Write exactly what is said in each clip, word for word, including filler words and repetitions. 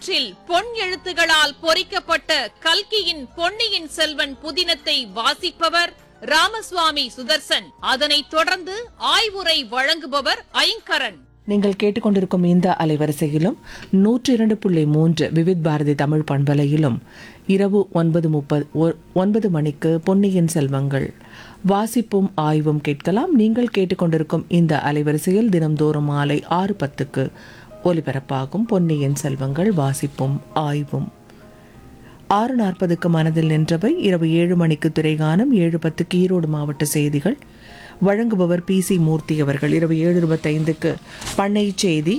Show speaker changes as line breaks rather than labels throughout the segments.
ஆற்றில் பொன் எழுத்துகளால் பொறிக்கப்பட்ட கல்கியின் பொன்னியின் செல்வன் புதினத்தை வாசிப்பவர் ராமசுவாமி சுதர்சன். அதனைத் தொடர்ந்து ஆய்வுரை வழங்குபவர் ஐங்கரன்.
நீங்கள் கேட்டுக்கொண்டிருக்கும் இந்த அலைவரிசையிலும் நூற்றி இரண்டு புள்ளி மூன்று விவித் பாரதி தமிழ் பண்பலையிலும் இரவு ஒன்பது முப்பது ஒன்பது மணிக்கு பொன்னியின் செல்வங்கள் வாசிப்பும் ஆய்வும் கேட்கலாம். நீங்கள் கேட்டுக்கொண்டிருக்கும் இந்த அலைவரிசையில் தினம்தோறும் மாலை ஆறு பத்துக்கு ஒலிபரப்பாகும் பொன்னியின் செல்வங்கள் வாசிப்பும் ஆய்வும். ஆறு நாற்பதுக்கு மனதில் நின்றவை, இரவு ஏழு மணிக்கு திரைகானம், ஏழு பத்துக்கு ஈரோடு மாவட்ட செய்திகள் வழங்குபவர் பி சி மூர்த்தி அவர்கள். இரவு ஏழு இருபத்தைந்துக்கு பண்ணை செய்தி,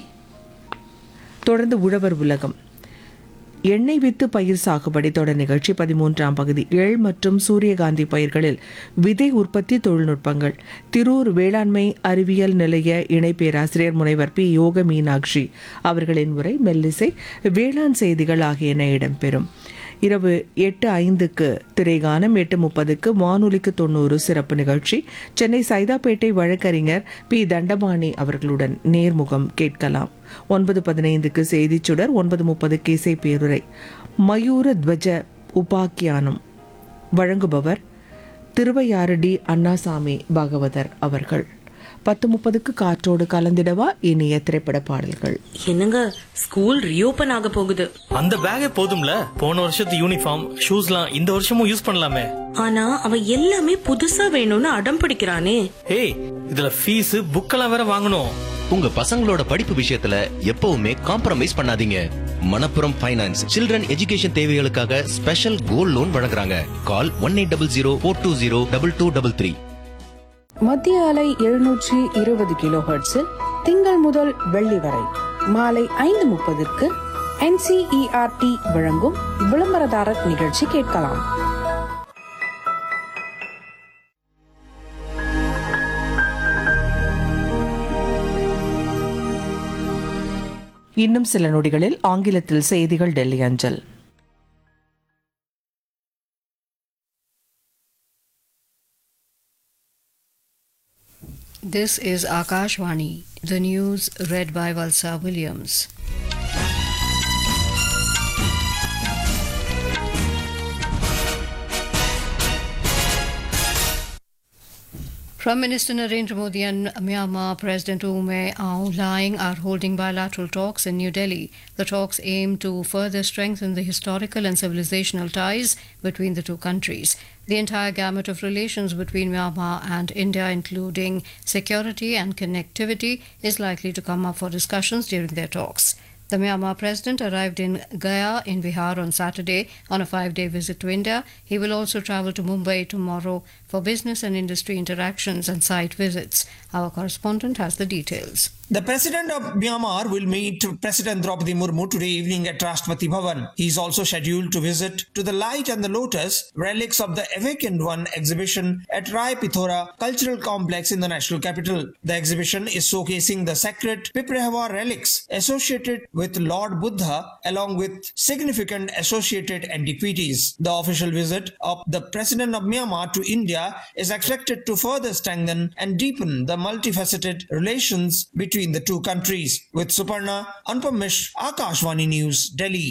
தொடர்ந்து உழவர் உலகம், எண்ணெய் வித்து பயிர் சாகுபடி தொடர் நிகழ்ச்சி பதிமூன்றாம் பகுதி, எள் மற்றும் சூரியகாந்தி பயிர்களில் விதை உற்பத்தி தொழில்நுட்பங்கள், திரூர் வேளாண்மை அறிவியல் நிலைய இணை பேராசிரியர் முனைவர் பி யோக மீனாட்சி அவர்களின் உரை, மெல்லிசை, வேளாண் செய்திகள் ஆகியன இடம்பெறும். இரவு எட்டு ஐந்துக்கு திரைகானம், எட்டு முப்பதுக்கு வானொலிக்கு தொண்ணூறு சிறப்பு நிகழ்ச்சி, சென்னை சைதாப்பேட்டை வழக்கறிஞர் பி தண்டபாணி அவர்களுடன் நேர்முகம் கேட்கலாம். ஒன்பது பதினைந்துக்கு செய்திச் சுடர், ஒன்பது முப்பதுக்கு இசை பேருரை, மயூர துவஜ உபாக்கியானம் வழங்குபவர் திருவையாறு டி அண்ணாசாமி பாகவதர் அவர்கள். பத்து முப்பதுக்கு காற்றோடு கலந்திடவா இனிய திரைப்பட பாடல்கள்.
என்னங்க ஸ்கூல் ரீஓபன் ஆக போகுது.
அந்த பேக்கே போதும்ல, போன வருஷத்து யூனிஃபார்ம் ஷூஸ்லாம் இந்த வருஷமும் யூஸ் பண்ணலாமே.
ஆனா அவன் எல்லாமே புதுசா வேணும்னு அடம் பிடிக்கிறானே.
ஏய், இதுல ஃபீஸ் புக்கெல்லாம் வேற வாங்கணும்.
உங்க பசங்களோட படிப்பு விஷயத்துல எப்பவுமே காம்ப்ரமைஸ் பண்ணாதீங்க. மணப்புரம் ஃபைனான்ஸ் சில்ட்ரன் எஜுகேஷன் தேவைகளுக்காக ஸ்பெஷல் கோல்ட் லோன் வழங்குறாங்க. கால் one eight double zero four two zero double two double three.
மத்திய அலை எழுநூற்றி இருபது கிலோ ஹெர்ட்ஸில் திங்கள் முதல் வெள்ளி வரை மாலை ஐந்து முப்பதற்கு N C E R D வழங்கும் விளம்பரதாரர் நிகழ்ச்சி கேட்கலாம்.
இன்னும் சில நொடிகளில் ஆங்கிலத்தில் செய்திகள் டெல்லி அஞ்சல்.
This is Akashvani, the news read by Valsa Williams. Prime Minister Narendra Modi and Myanmar President U Min Aung Hlaing are holding bilateral talks in New Delhi. The talks aim to further strengthen the historical and civilizational ties between the two countries. The entire gamut of relations between Myanmar and India, including security and connectivity, is likely to come up for discussions during their talks. The Myanmar president arrived in Gaya in Bihar on Saturday on a five-day visit to India. He will also travel to Mumbai tomorrow for business and industry interactions and site visits. Our correspondent has the details.
The President of Myanmar will meet President Draupadi Murmu today evening at Rashtrapati Bhavan. He is also scheduled to visit to the Light and the Lotus, relics of the Awakened One exhibition at Rai Pithora Cultural Complex in the national capital. The exhibition is showcasing the sacred Piprahava relics associated with Lord Buddha along with significant associated antiquities. The official visit of the President of Myanmar to India is expected to further strengthen and deepen the multifaceted relations between the two countries. With Suparna, Anupam Mishra, Akashvani News, Delhi.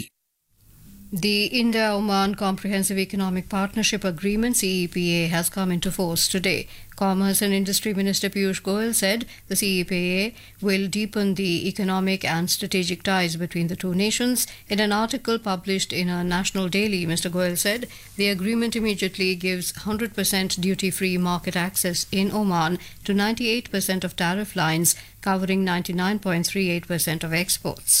The India-Oman Comprehensive Economic Partnership Agreement C E P A has come into force today. Commerce and Industry Minister Piyush Goyal said the C E P A will deepen the economic and strategic ties between the two nations. In an article published in a national daily, Mister Goyal said the agreement immediately gives one hundred percent duty-free market access in Oman to ninety-eight percent of tariff lines, covering ninety-nine point three eight percent of exports.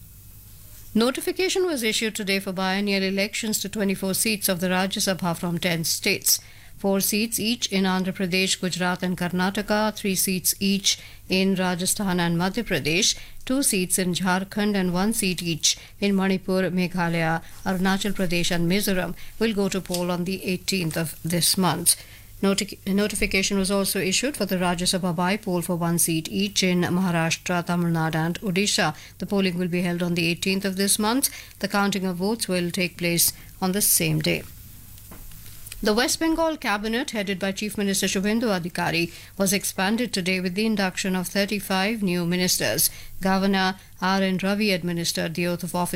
Notification was issued today for biennial elections to twenty-four seats of the Rajya Sabha from ten states. Four seats each in Andhra Pradesh, Gujarat and Karnataka, three seats each in Rajasthan and Madhya Pradesh, two seats in Jharkhand and one seat each in Manipur, Meghalaya, Arunachal Pradesh and Mizoram will go to poll on the eighteenth of this month. Noti- notification was also issued for the Rajya Sabha by-poll for one seat each in Maharashtra, Tamil Nadu and Odisha. The polling will be held on the eighteenth of this month. The counting of votes will take place on the same day. The West Bengal cabinet, headed by Chief Minister Shubhendu Adhikari, was expanded today with the induction of thirty-five new ministers. Governor R N Ravi administered the oath of office